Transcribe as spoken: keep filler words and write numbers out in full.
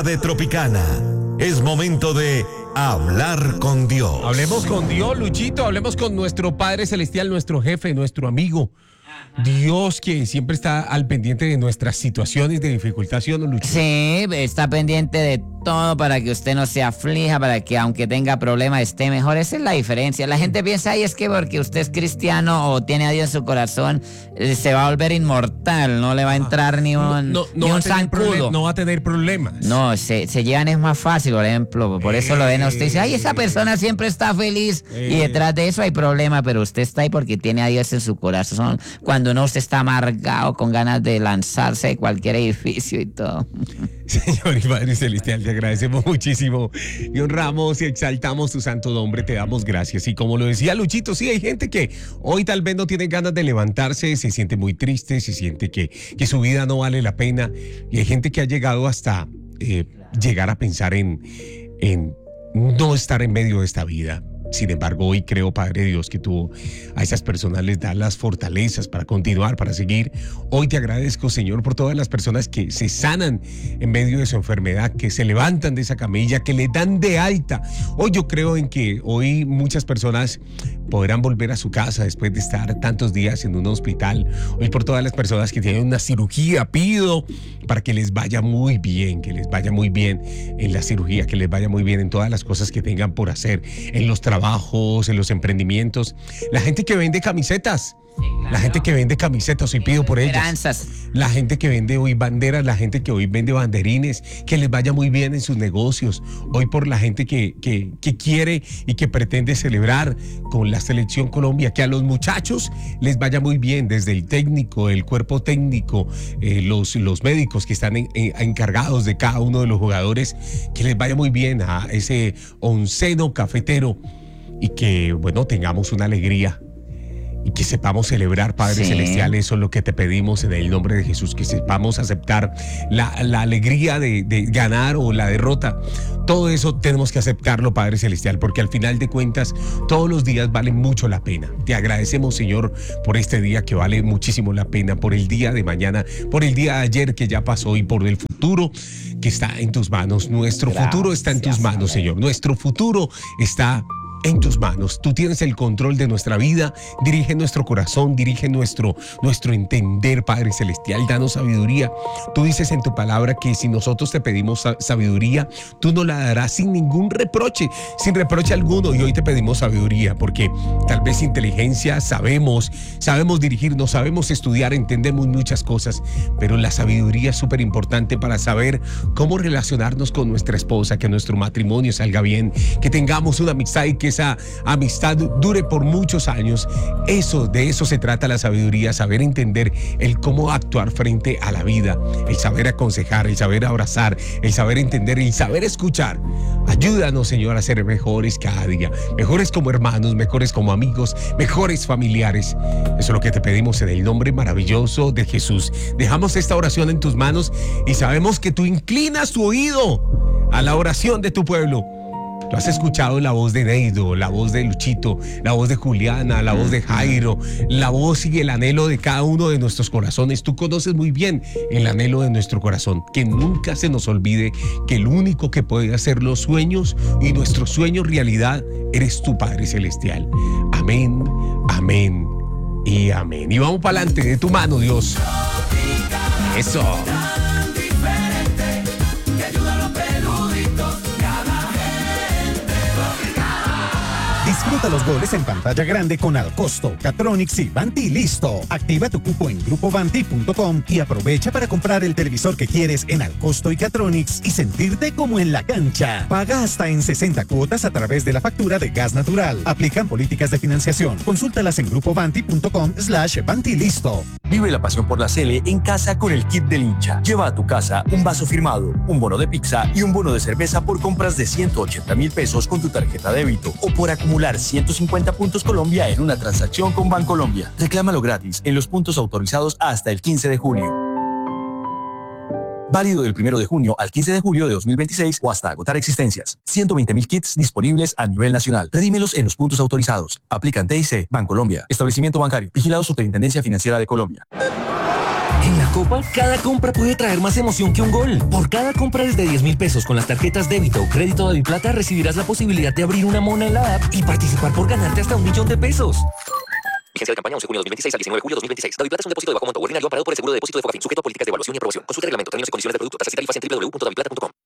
De Tropicana. Es momento de hablar con Dios. Hablemos con Dios, Luchito, hablemos con nuestro Padre Celestial, nuestro jefe, nuestro amigo. Dios, que siempre está al pendiente de nuestras situaciones de dificultad, ¿sí o no, Luchito? Sí, está pendiente de todo para que usted no se aflija, para que aunque tenga problemas esté mejor. Esa es la diferencia. La gente piensa, ay, es que porque usted es cristiano o tiene a Dios en su corazón, eh, se va a volver inmortal, no le va a entrar ni un, no, no ni va un a tener zancudo. problem- no va a tener problemas. No, se, se llevan es más fácil, por ejemplo. Por eso lo ven a usted y dice, ay, esa persona siempre está feliz. Eh. Y detrás de eso hay problema, pero usted está ahí porque tiene a Dios en su corazón. Cuando no, usted está amargado, con ganas de lanzarse de cualquier edificio y todo. Señor y Padre Celestial, te agradecemos muchísimo y honramos y exaltamos tu santo nombre, te damos gracias. Y como lo decía Luchito, sí, hay gente que hoy tal vez no tiene ganas de levantarse, se siente muy triste, se siente que, que su vida no vale la pena. Y hay gente que ha llegado hasta eh, llegar a pensar en, en no estar en medio de esta vida. Sin embargo, hoy creo, Padre Dios, que tú a esas personas les das las fortalezas para continuar, para seguir. Hoy te agradezco, Señor, por todas las personas que se sanan en medio de su enfermedad, que se levantan de esa camilla, que le dan de alta. Hoy yo creo en que hoy muchas personas podrán volver a su casa después de estar tantos días en un hospital. Hoy por todas las personas que tienen una cirugía, pido para que les vaya muy bien, que les vaya muy bien en la cirugía, que les vaya muy bien en todas las cosas que tengan por hacer, en los trabajos, en los emprendimientos. La gente que vende camisetas, sí, claro. La gente que vende camisetas, hoy pido por ellas. Esperanzas. La gente que vende hoy banderas, la gente que hoy vende banderines, que les vaya muy bien en sus negocios. Hoy por la gente que, que, que quiere y que pretende celebrar con la Selección Colombia, que a los muchachos les vaya muy bien, desde el técnico, el cuerpo técnico, eh, los, los médicos que están en, en, encargados de cada uno de los jugadores, que les vaya muy bien a ese onceno cafetero y que, bueno, tengamos una alegría. Y que sepamos celebrar, Padre Sí. Celestial, eso es lo que te pedimos en el nombre de Jesús, que sepamos aceptar la, la alegría de, de ganar o la derrota. Todo eso tenemos que aceptarlo, Padre Celestial, porque al final de cuentas todos los días valen mucho la pena. Te agradecemos, Señor, por este día que vale muchísimo la pena, por el día de mañana, por el día de ayer que ya pasó y por el futuro que está en tus manos. Nuestro Gracias, futuro está en tus manos, Señor. Nuestro futuro está en tus manos. Tú tienes el control de nuestra vida. Dirige nuestro corazón, dirige nuestro, nuestro entender, Padre Celestial. Danos sabiduría. Tú dices en tu palabra que si nosotros te pedimos sabiduría, tú nos la darás sin ningún reproche, sin reproche alguno. Y hoy te pedimos sabiduría porque tal vez inteligencia sabemos, sabemos dirigirnos, sabemos estudiar, entendemos muchas cosas, pero la sabiduría es súper importante para saber cómo relacionarnos con nuestra esposa, que nuestro matrimonio salga bien, que tengamos una amistad y que esa amistad dure por muchos años. Eso, de eso se trata la sabiduría, saber entender el cómo actuar frente a la vida, el saber aconsejar, el saber abrazar, el saber entender, el saber escuchar. Ayúdanos, Señor, a ser mejores cada día, mejores como hermanos, mejores como amigos, mejores familiares. Eso es lo que te pedimos en el nombre maravilloso de Jesús. Dejamos esta oración en tus manos y sabemos que tú inclinas tu oído a la oración de tu pueblo. Tú has escuchado la voz de Neido, la voz de Luchito, la voz de Juliana, la voz de Jairo, la voz y el anhelo de cada uno de nuestros corazones. Tú conoces muy bien el anhelo de nuestro corazón. Que nunca se nos olvide que el único que puede hacer los sueños y nuestros sueños realidad eres tu Padre Celestial. Amén, amén y amén. Y vamos para adelante, de tu mano, Dios. Eso. Disfruta los goles en pantalla grande con Al Costo, Catronics y Vanti Listo. Activa tu cupo en grupo vanti punto com y aprovecha para comprar el televisor que quieres en Al Costo y Catronics y sentirte como en la cancha. Paga hasta en sesenta cuotas a través de la factura de gas natural. Aplican políticas de financiación. Consúltalas en grupo vanti punto com slash Vanti Listo. Vive la pasión por la Cele en casa con el kit del hincha. Lleva a tu casa un vaso firmado, un bono de pizza y un bono de cerveza por compras de ciento ochenta mil pesos con tu tarjeta débito o por acumular ciento cincuenta puntos Colombia en una transacción con Bancolombia. Reclámalo gratis en los puntos autorizados hasta el quince de junio. Válido del primero de junio al quince de julio de dos mil veintiséis o hasta agotar existencias. ciento veinte mil kits disponibles a nivel nacional. Redímelos en los puntos autorizados. Aplican T I C, Bancolombia. Establecimiento bancario. Vigilado Superintendencia Financiera de Colombia. En la Copa, cada compra puede traer más emoción que un gol. Por cada compra desde diez mil pesos con las tarjetas débito o crédito de Biplata recibirás la posibilidad de abrir una mona en la app y participar por ganarte hasta un millón de pesos. Vigencia de campaña once de junio de dos mil veintiséis al diecinueve de julio de dos mil veintiséis. Daviplata es un depósito de bajo monto ordinario amparado por el seguro de depósito de Fogafín, sujeto a políticas de evaluación y aprobación. Consulta el reglamento, términos y condiciones del producto, tasas y tarifas en doble u doble u doble u punto daviplata punto com.